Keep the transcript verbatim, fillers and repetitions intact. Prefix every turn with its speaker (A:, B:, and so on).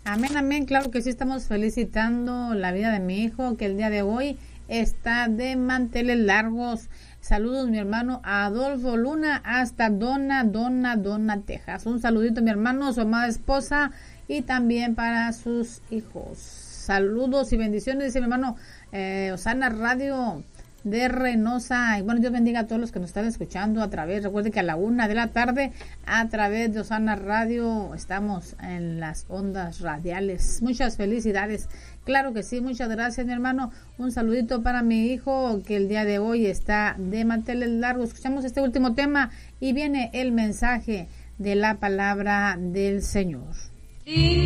A: Amén, amén, claro que sí, estamos felicitando la vida de mi hijo, que el día de hoy está de manteles largos. Saludos, mi hermano Adolfo Luna, hasta Dona, Dona, Dona, Texas. Un saludito, mi hermano, su amada esposa y también para sus hijos. Saludos y bendiciones, dice mi hermano eh, Osana Radio de Reynosa. Y bueno, Dios bendiga a todos los que nos están escuchando a través, recuerden que a la una de la tarde a través de Osana Radio estamos en las ondas radiales. Muchas felicidades, claro que sí, muchas gracias, mi hermano. Un saludito para mi hijo que el día de hoy está de manteles largos. Escuchamos este último tema y viene el mensaje de la palabra del Señor.